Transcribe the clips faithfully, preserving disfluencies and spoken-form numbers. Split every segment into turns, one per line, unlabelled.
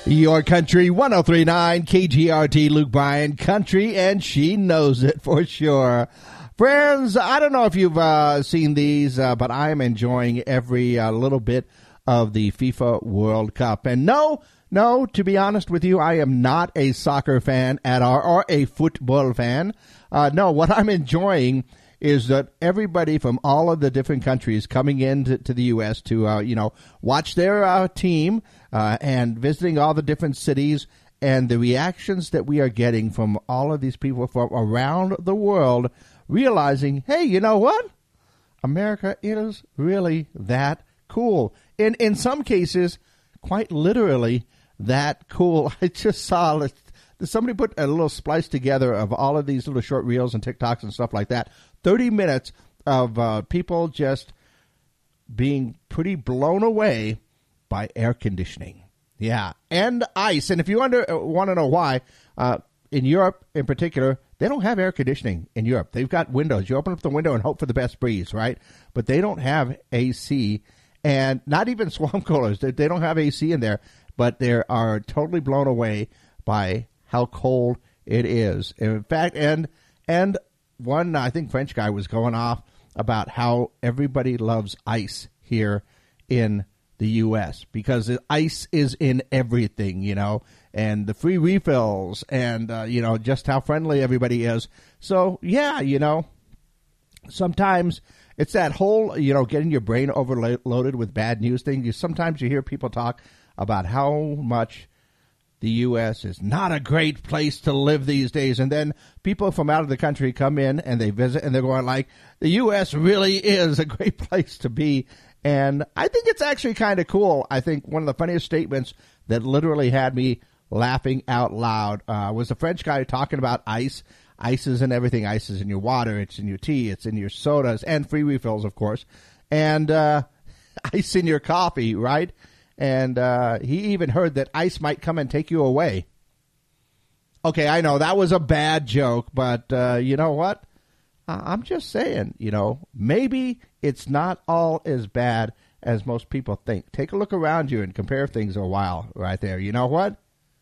Your Country one oh three point nine, K G R T, Luke Bryan, country, and she knows it for sure. Friends, I don't know if you've uh, seen these, uh, but I am enjoying every uh, little bit of the FIFA World Cup. And no, no, to be honest with you, I am not a soccer fan at all, or a football fan. Uh, no, what I'm enjoying is that everybody from all of the different countries coming into to the U S to, uh, you know, watch their uh, team uh, and visiting all the different cities, and the reactions that we are getting from all of these people from around the world, realizing, hey, you know what? America is really that cool. In, in some cases, quite literally that cool. I just saw somebody put a little splice together of all of these little short reels and TikToks and stuff like that. thirty minutes of uh, people just being pretty blown away by air conditioning. Yeah, and ice. And if you wonder, uh, want to know why, uh, in Europe in particular, they don't have air conditioning in Europe. They've got windows. You open up the window and hope for the best breeze, right? But they don't have A C, and not even swamp coolers. They, they don't have A C in there, but they are totally blown away by how cold it is. In fact, and and one, I think, French guy was going off about how everybody loves ice here in the U S because ice is in everything, you know, and the free refills and, uh, you know, just how friendly everybody is. So, yeah, you know, sometimes it's that whole, you know, getting your brain overloaded with bad news thing. You, sometimes you hear people talk about how much the U S is not a great place to live these days. And then people from out of the country come in and they visit and they're going like, the U S really is a great place to be. And I think it's actually kind of cool. I think one of the funniest statements that literally had me laughing out loud uh, was a French guy talking about ice. Ice is in everything. Ice is in your water. It's in your tea. It's in your sodas and free refills, of course. And uh, ice in your coffee, right? And uh, he even heard that ice might come and take you away. Okay, I know that was a bad joke, but uh, you know what? Uh, I'm just saying, you know, maybe it's not all as bad as most people think. Take a look around you and compare things a while right there. You know what?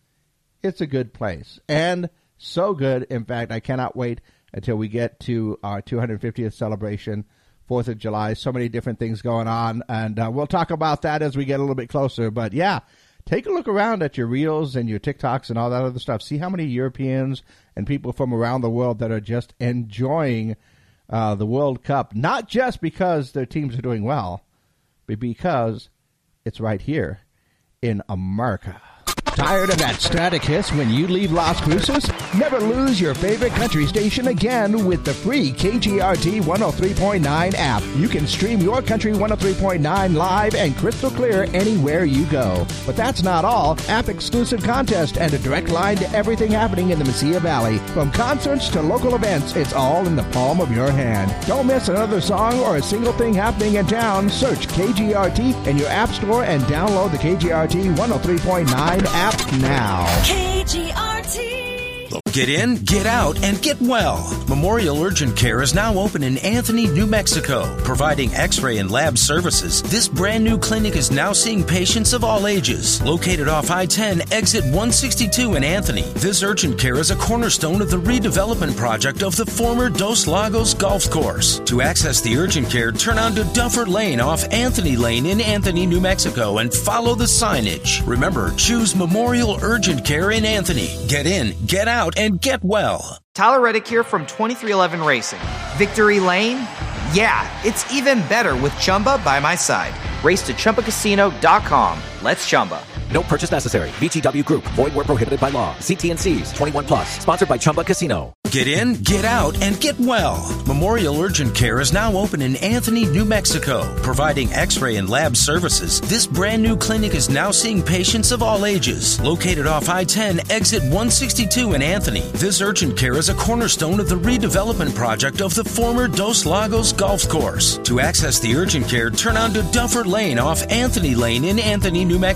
It's a good place. And so good, in fact, I cannot wait until we get to our two hundred fiftieth celebration, fourth of July. So many different things going on, and uh, we'll talk about that as we get a little bit closer. But, yeah, take a look around at your Reels and your TikToks and all that other stuff. See how many Europeans and people from around the world that are just enjoying uh, the World Cup, not just because their teams are doing well, but because it's right here in America. Tired of that static hiss when you leave Las Cruces? Never lose your favorite country station again with the free K G R T one oh three point nine app. You can stream your Country one oh three point nine live and crystal clear anywhere you go. But that's not all. App-exclusive contest and a direct line to everything happening in the Mesilla Valley. From concerts to local events, it's all in the palm of your hand. Don't miss another song or a single thing happening in town. Search K G R T in your app store and download the K G R T one oh three point nine app now.
K G R T.
Get in, get out, and get well. Memorial Urgent Care is now open in Anthony, New Mexico, providing x-ray and lab services. This brand new clinic is now seeing patients of all ages. Located off I ten, exit one sixty-two in Anthony, this urgent care is a cornerstone of the redevelopment project of the former Dos Lagos Golf Course. To access the urgent care, turn onto Duffer Lane off Anthony Lane in Anthony, New Mexico, and follow the signage. Remember, choose Memorial Urgent Care in Anthony. Get in, get out, and get well.
Tyler Reddick here from twenty-three eleven Racing. Victory Lane? Yeah, it's even better with Chumba by my side. Race to Chumba Casino dot com. Let's Chumba.
No purchase necessary. V G W Group. Void where prohibited by law. See T and C's. twenty-one plus. Sponsored by Chumba Casino.
Get in, get out, and get well. Memorial Urgent Care is now open in Anthony, New Mexico, providing x-ray and lab services. This brand new clinic is now seeing patients of all ages. Located off I ten, exit one sixty-two in Anthony, this urgent care is a cornerstone of the redevelopment project of the former Dos Lagos Golf Course. To access the urgent care, turn onto Duffer Lane off Anthony Lane in Anthony, New Mexico.